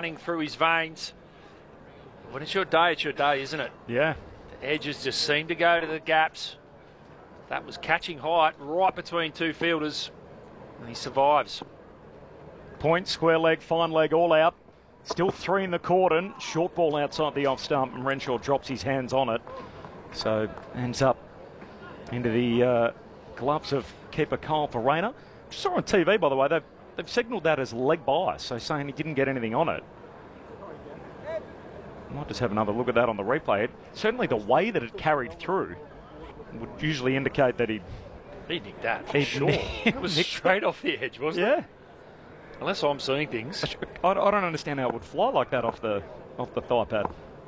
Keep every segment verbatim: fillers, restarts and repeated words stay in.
running through his veins. When it's your day, it's your day, isn't it? Yeah. The edges just seem to go to the gaps. That was catching height right between two fielders, and he survives. Point, square leg, fine leg, all out. Still three in the cordon. Short ball outside the off stump, and Renshaw drops his hands on it. So ends up into the uh, gloves of keeper Kyle Verreynne. Just saw on T V, by the way, they've, they've signalled that as leg bias, so saying he didn't get anything on it. Might just have another look at that on the replay. It, certainly the way that it carried through would usually indicate that he'd... He nicked that, for He sure. nicked- It was straight off the edge, wasn't it? Yeah. Unless I'm seeing things. I, I don't understand how it would fly like that off the off the thigh pad.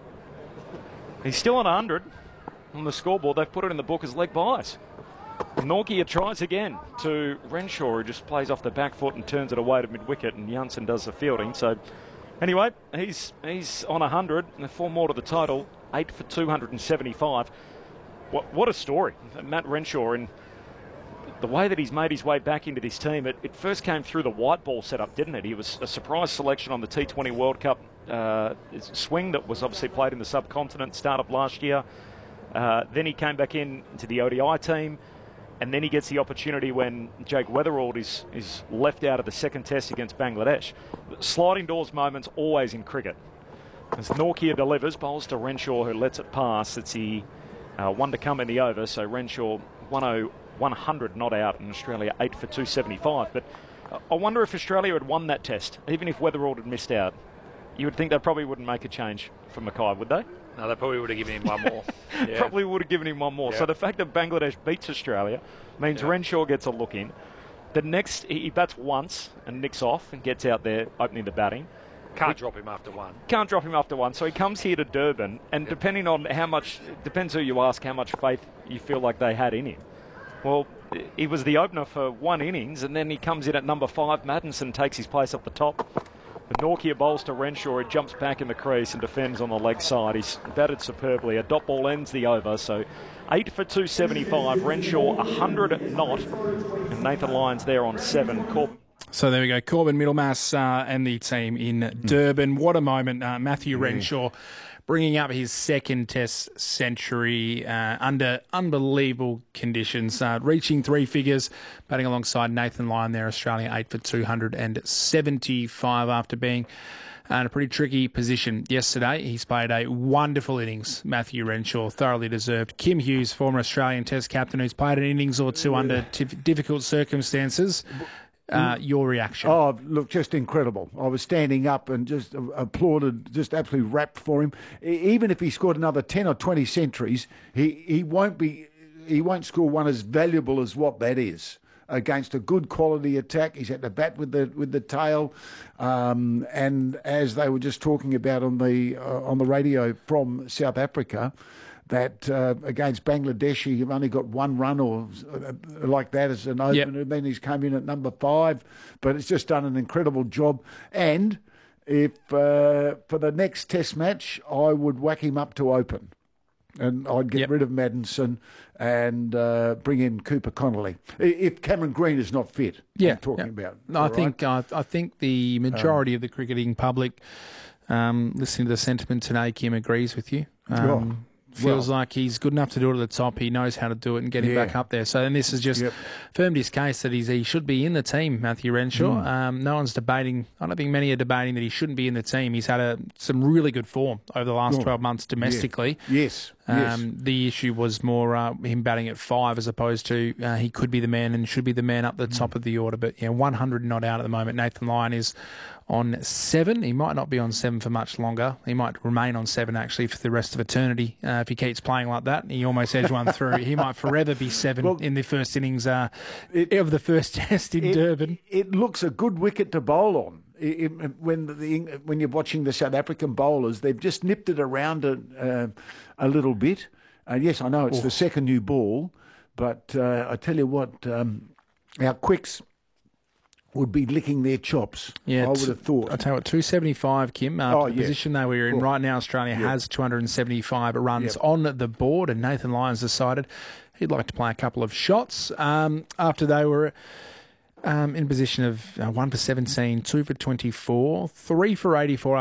He's still on one hundred on the scoreboard. They've put it in the book as leg bias. Norkia tries again to Renshaw, who just plays off the back foot and turns it away to mid-wicket, and Janssen does the fielding. So anyway, he's he's on one hundred, and four more to the total, eight for two hundred seventy-five. What, what a story. Matt Renshaw, in the way that he's made his way back into this team. It, it first came through the white ball setup, didn't it? He was a surprise selection on the T twenty World Cup uh, swing that was obviously played in the subcontinent, start of last year. Uh, then he came back in to the O D I team, and then he gets the opportunity when Jake Weatherald is, is left out of the second test against Bangladesh. Sliding doors moments always in cricket. As Norkia delivers, bowls to Renshaw, who lets it pass. It's the uh, one to come in the over, so Renshaw one hundred not out, and Australia eight for two seventy-five. But uh, I wonder if Australia had won that test, even if Weatherald had missed out. You would think they probably wouldn't make a change for Mackay, would they? No, they probably would have given him one more. Yeah. Probably would have given him one more. Yeah. So the fact that Bangladesh beats Australia means Yeah. Renshaw gets a look in. The next, he he bats once and nicks off and gets out there opening the batting. Can't We- drop him after one. Can't drop him after one, so he comes here to Durban, and Yeah. depending on how much, depends who you ask, how much faith you feel like they had in him. Well, he was the opener for one innings, and then he comes in at number five. Maddinson takes his place up the top. The Norkia bowls to Renshaw. He jumps back in the crease and defends on the leg side. He's batted superbly. A dot ball ends the over, so eight for two seventy-five. Renshaw one hundred not, and Nathan Lyons there on seven. Corp. So there we go. Corbin Middlemass uh, and the team in Durban. What a moment. Uh, Matthew Renshaw bringing up his second Test century uh, under unbelievable conditions, uh, reaching three figures, batting alongside Nathan Lyon there, Australia eight for two hundred seventy-five after being in a pretty tricky position yesterday. He's played a wonderful innings, Matthew Renshaw, thoroughly deserved. Kim Hughes, former Australian Test captain, who's played an innings or two under t- difficult circumstances. Uh, your reaction? Oh, look, just incredible. I was standing up and just uh, applauded, just absolutely rapt for him. E- Even if he scored another ten or twenty centuries, he, he won't be, he won't score one as valuable as what that is against a good quality attack. He's had to bat with the with the tail, um, and as they were just talking about on the uh, on the radio from South Africa, that uh, against Bangladesh, he only got one run or uh, like that as an opener. Yep. Then he's come in at number five, but it's just done an incredible job. And if uh, for the next Test match, I would whack him up to open. And I'd get Yep. rid of Maddinson and uh, bring in Cooper Connolly. I- If Cameron Green is not fit, Yeah, I'm talking yeah. about. No, I all right? think uh, I think the majority of the cricketing public, um, listening to the sentiment today, Kim agrees with you. Um, Feels Well- like he's good enough to do it at the top. He knows how to do it and get him Yeah. back up there. So, and this has just Yep. firmed his case that he's, he should be in the team, Matthew Renshaw. Mm. Um, no one's debating. I don't think many are debating that he shouldn't be in the team. He's had a, some really good form over the last Oh, twelve months domestically. Yes, yes. Um, the issue was more uh, him batting at five as opposed to uh, he could be the man and should be the man up the top of the order. But yeah, one hundred not out at the moment. Nathan Lyon is on seven. He might not be on seven for much longer. He might remain on seven actually for the rest of eternity uh, if he keeps playing like that. He almost edged one through. He might forever be seven Well, in the first innings uh, it- of the first Test in it, Durban. It looks a good wicket to bowl on. It, it, when the when you're watching the South African bowlers, they've just nipped it around a, uh, a little bit. And yes, I know it's the second new ball, but uh, I tell you what, um, our quicks would be licking their chops. Yeah, I would t- have thought. I tell you what, two seventy-five, Kim. Uh, Oh, the yeah. position they were in Cool. right now, Australia has two hundred seventy-five runs Yep. on the board, and Nathan Lyons decided he'd like to play a couple of shots um, after they were um, in position of uh, one for seventeen, two for twenty-four, three for eighty-four.